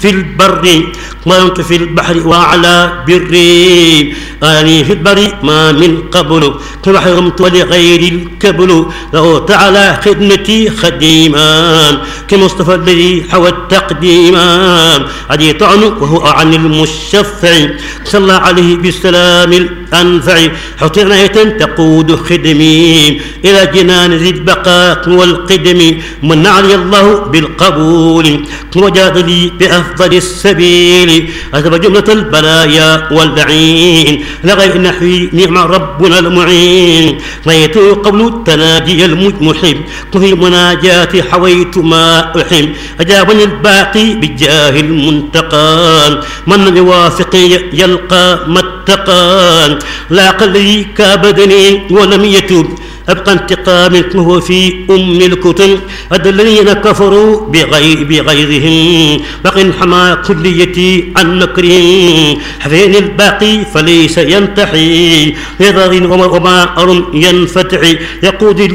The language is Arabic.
في البر وأنت في البحر وعلى بري أني في البر ما من قبل كما حرمت ولغير الكبل له تعالى خدمتي خديما كمصطفى الذي حوى التقديما علي طعن وهو عن المشفع صلى عليه بالسلام الأنفع حط عناية تقود خدمي إلى جنان ذي البقاء والقدم من علي الله بالقبول وجاد لي بأفضل السبيل أذهب جملة البلايا واللعين لغير نحوي نعم ربنا المعين رأيت قبل التناجي المحب وفي مناجاتي حويت ما أحب أجابني الباقي بالجاه المنتقى من يوافقي يلقى ما اتقى لا قلبي كابدني ولم يتوب أبقى انتقام وهو في الكتب الذين كفروا بغيرهم بقي حمى كليتي عن مكرهم حفين الباقي فليس ينتحي بضر وما أرم ينفتح يقود